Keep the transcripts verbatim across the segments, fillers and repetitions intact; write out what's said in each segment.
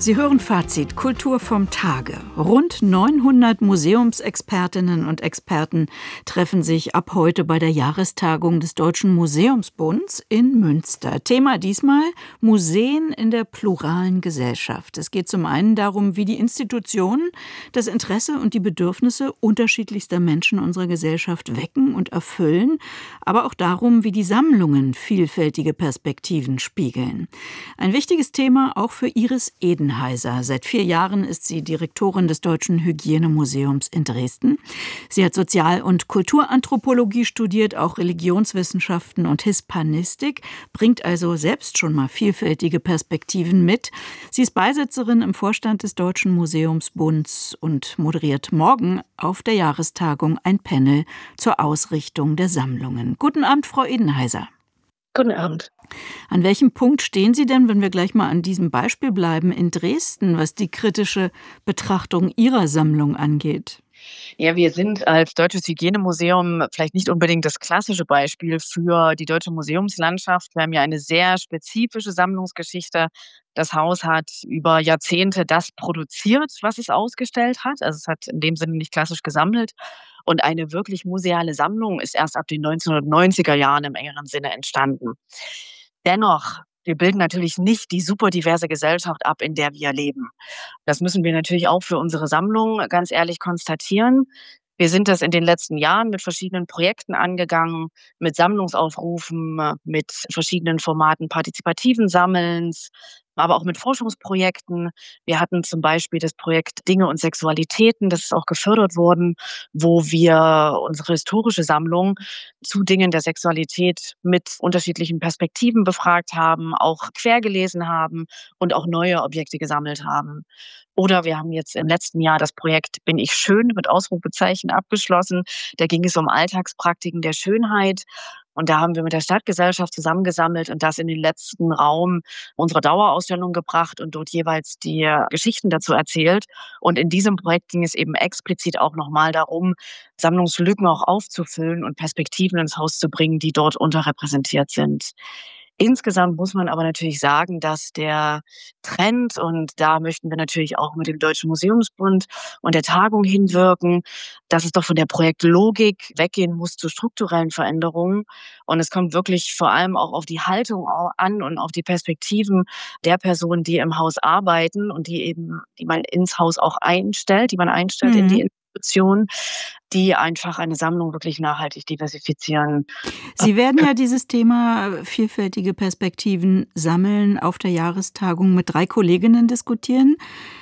Sie hören Fazit Kultur vom Tage. Rund neunhundert Museumsexpertinnen und Experten treffen sich ab heute bei der Jahrestagung des Deutschen Museumsbunds in Münster. Thema diesmal Museen in der pluralen Gesellschaft. Es geht zum einen darum, wie die Institutionen das Interesse und die Bedürfnisse unterschiedlichster Menschen unserer Gesellschaft wecken und erfüllen, aber auch darum, wie die Sammlungen vielfältige Perspektiven spiegeln. Ein wichtiges Thema auch für Iris Edenheiser. Seit vier Jahren ist sie Direktorin des Deutschen Hygienemuseums in Dresden. Sie hat Sozial- und Kulturanthropologie studiert, auch Religionswissenschaften und Hispanistik, bringt also selbst schon mal vielfältige Perspektiven mit. Sie ist Beisitzerin im Vorstand des Deutschen Museumsbunds und moderiert morgen auf der Jahrestagung ein Panel zur Ausrichtung der Sammlungen. Guten Abend, Frau Edenheiser. Guten Abend. An welchem Punkt stehen Sie denn, wenn wir gleich mal an diesem Beispiel bleiben, in Dresden, was die kritische Betrachtung Ihrer Sammlung angeht? Ja, wir sind als Deutsches Hygienemuseum vielleicht nicht unbedingt das klassische Beispiel für die deutsche Museumslandschaft. Wir haben ja eine sehr spezifische Sammlungsgeschichte. Das Haus hat über Jahrzehnte das produziert, was es ausgestellt hat. Also es hat in dem Sinne nicht klassisch gesammelt. Und eine wirklich museale Sammlung ist erst ab den neunzehnhundertneunziger Jahren im engeren Sinne entstanden. Dennoch, wir bilden natürlich nicht die superdiverse Gesellschaft ab, in der wir leben. Das müssen wir natürlich auch für unsere Sammlung ganz ehrlich konstatieren. Wir sind das in den letzten Jahren mit verschiedenen Projekten angegangen, mit Sammlungsaufrufen, mit verschiedenen Formaten partizipativen Sammelns, aber auch mit Forschungsprojekten. Wir hatten zum Beispiel das Projekt Dinge und Sexualitäten, das ist auch gefördert worden, wo wir unsere historische Sammlung zu Dingen der Sexualität mit unterschiedlichen Perspektiven befragt haben, auch quergelesen haben und auch neue Objekte gesammelt haben. Oder wir haben jetzt im letzten Jahr das Projekt Bin ich schön mit Ausrufezeichen abgeschlossen. Da ging es um Alltagspraktiken der Schönheit. Und da haben wir mit der Stadtgesellschaft zusammengesammelt und das in den letzten Raum unserer Dauerausstellung gebracht und dort jeweils die Geschichten dazu erzählt. Und in diesem Projekt ging es eben explizit auch nochmal darum, Sammlungslücken auch aufzufüllen und Perspektiven ins Haus zu bringen, die dort unterrepräsentiert sind. Insgesamt muss man aber natürlich sagen, dass der Trend, und da möchten wir natürlich auch mit dem Deutschen Museumsbund und der Tagung hinwirken, dass es doch von der Projektlogik weggehen muss zu strukturellen Veränderungen. Und es kommt wirklich vor allem auch auf die Haltung an und auf die Perspektiven der Personen, die im Haus arbeiten und die eben, die man ins Haus auch einstellt, die man einstellt mhm. in die Institution, die einfach eine Sammlung wirklich nachhaltig diversifizieren. Sie werden ja dieses Thema vielfältige Perspektiven sammeln auf der Jahrestagung mit drei Kolleginnen diskutieren.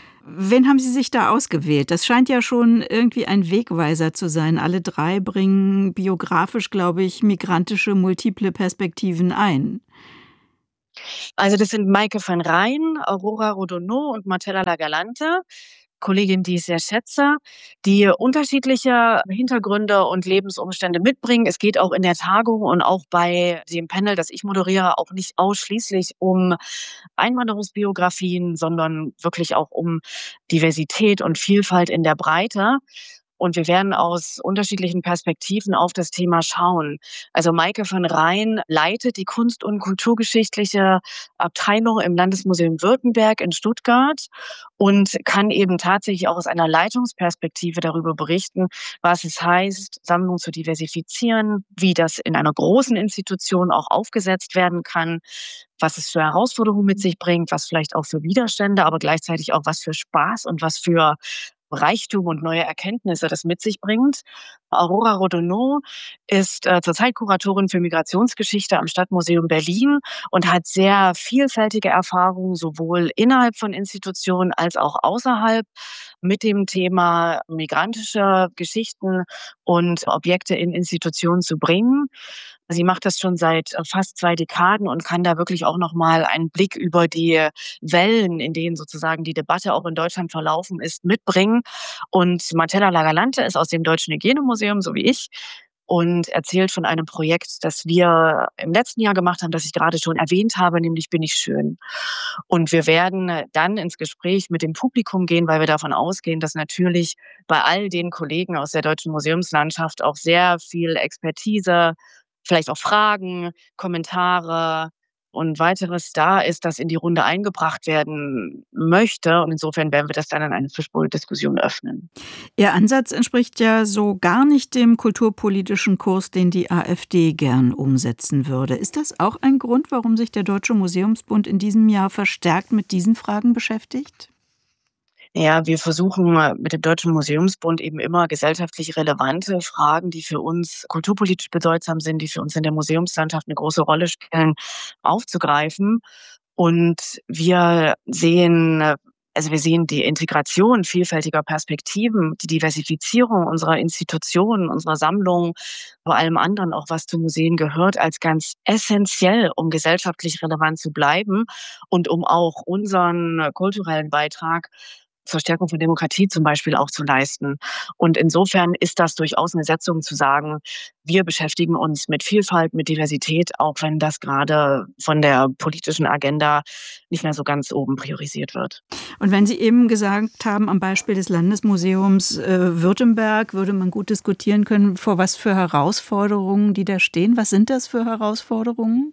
Wen haben Sie sich da ausgewählt? Das scheint ja schon irgendwie ein Wegweiser zu sein. Alle drei bringen biografisch, glaube ich, migrantische, multiple Perspektiven ein. Also das sind Maike van Rijn, Aurora Rodonneau und Marcella Lagalante. Kollegin, die ich sehr schätze, die unterschiedliche Hintergründe und Lebensumstände mitbringen. Es geht auch in der Tagung und auch bei dem Panel, das ich moderiere, auch nicht ausschließlich um Einwanderungsbiografien, sondern wirklich auch um Diversität und Vielfalt in der Breite. Und wir werden aus unterschiedlichen Perspektiven auf das Thema schauen. Also Maike van Rijn leitet die Kunst- und Kulturgeschichtliche Abteilung im Landesmuseum Württemberg in Stuttgart und kann eben tatsächlich auch aus einer Leitungsperspektive darüber berichten, was es heißt, Sammlungen zu diversifizieren, wie das in einer großen Institution auch aufgesetzt werden kann, was es für Herausforderungen mit sich bringt, was vielleicht auch für Widerstände, aber gleichzeitig auch was für Spaß und was für Reichtum und neue Erkenntnisse das mit sich bringt. Aurora Rodonneau ist äh, zurzeit Kuratorin für Migrationsgeschichte am Stadtmuseum Berlin und hat sehr vielfältige Erfahrungen sowohl innerhalb von Institutionen als auch außerhalb mit dem Thema migrantische Geschichten und Objekte in Institutionen zu bringen. Sie macht das schon seit fast zwei Dekaden und kann da wirklich auch nochmal einen Blick über die Wellen, in denen sozusagen die Debatte auch in Deutschland verlaufen ist, mitbringen. Und Marcella Lagalante ist aus dem Deutschen Hygienemuseum, so wie ich, und erzählt von einem Projekt, das wir im letzten Jahr gemacht haben, das ich gerade schon erwähnt habe, nämlich Bin ich schön. Und wir werden dann ins Gespräch mit dem Publikum gehen, weil wir davon ausgehen, dass natürlich bei all den Kollegen aus der deutschen Museumslandschaft auch sehr viel Expertise, vielleicht auch Fragen, Kommentare, und weiteres da ist, das in die Runde eingebracht werden möchte. Und insofern werden wir das dann in eine Fischbowl-Diskussion öffnen. Ihr Ansatz entspricht ja so gar nicht dem kulturpolitischen Kurs, den die AfD gern umsetzen würde. Ist das auch ein Grund, warum sich der Deutsche Museumsbund in diesem Jahr verstärkt mit diesen Fragen beschäftigt? Ja, wir versuchen äh, mit dem Deutschen Museumsbund eben immer gesellschaftlich relevante Fragen, die für uns kulturpolitisch bedeutsam sind, die für uns in der Museumslandschaft eine große Rolle spielen, aufzugreifen. Und wir sehen äh, also wir sehen die Integration vielfältiger Perspektiven, die Diversifizierung unserer Institutionen, unserer Sammlungen, vor allem anderen auch, was zu Museen gehört, als ganz essentiell, um gesellschaftlich relevant zu bleiben und um auch unseren äh, kulturellen Beitrag zur Stärkung von Demokratie zum Beispiel auch zu leisten. Und insofern ist das durchaus eine Setzung zu sagen, wir beschäftigen uns mit Vielfalt, mit Diversität, auch wenn das gerade von der politischen Agenda nicht mehr so ganz oben priorisiert wird. Und wenn Sie eben gesagt haben, am Beispiel des Landesmuseums äh, Württemberg würde man gut diskutieren können, vor was für Herausforderungen die da stehen. Was sind das für Herausforderungen?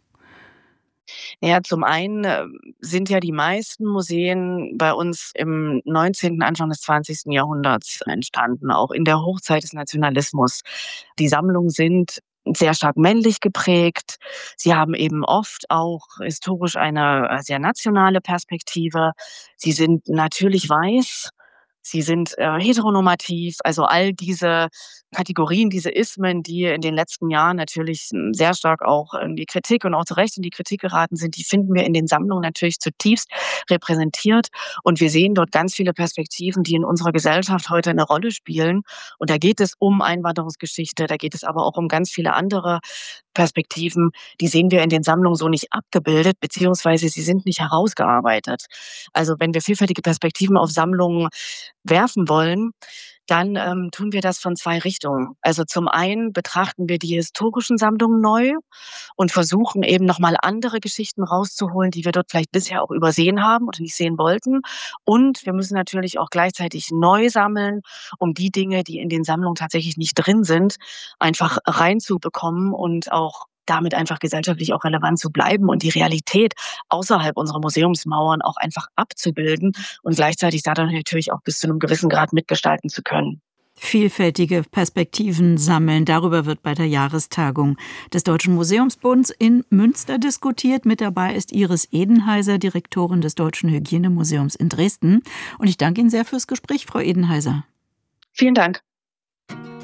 Ja, zum einen äh, sind ja die meisten Museen bei uns im neunzehnten., Anfang des zwanzigsten. Jahrhunderts entstanden, auch in der Hochzeit des Nationalismus. Die Sammlungen sind sehr stark männlich geprägt. Sie haben eben oft auch historisch eine äh, sehr nationale Perspektive. Sie sind natürlich weiß. Sie sind äh, heteronormativ, also all diese Kategorien, diese Ismen, die in den letzten Jahren natürlich hm, sehr stark auch in die Kritik und auch zu Recht in die Kritik geraten sind, die finden wir in den Sammlungen natürlich zutiefst repräsentiert. Und wir sehen dort ganz viele Perspektiven, die in unserer Gesellschaft heute eine Rolle spielen. Und da geht es um Einwanderungsgeschichte, da geht es aber auch um ganz viele andere Perspektiven, die sehen wir in den Sammlungen so nicht abgebildet, beziehungsweise sie sind nicht herausgearbeitet. Also wenn wir vielfältige Perspektiven auf Sammlungen werfen wollen, dann ähm, tun wir das von zwei Richtungen. Also zum einen betrachten wir die historischen Sammlungen neu und versuchen eben nochmal andere Geschichten rauszuholen, die wir dort vielleicht bisher auch übersehen haben oder nicht sehen wollten. Und wir müssen natürlich auch gleichzeitig neu sammeln, um die Dinge, die in den Sammlungen tatsächlich nicht drin sind, einfach reinzubekommen und auch damit einfach gesellschaftlich auch relevant zu bleiben und die Realität außerhalb unserer Museumsmauern auch einfach abzubilden und gleichzeitig dadurch natürlich auch bis zu einem gewissen Grad mitgestalten zu können. Vielfältige Perspektiven sammeln. Darüber wird bei der Jahrestagung des Deutschen Museumsbunds in Münster diskutiert. Mit dabei ist Iris Edenheiser, Direktorin des Deutschen Hygienemuseums in Dresden. Und ich danke Ihnen sehr fürs Gespräch, Frau Edenheiser. Vielen Dank.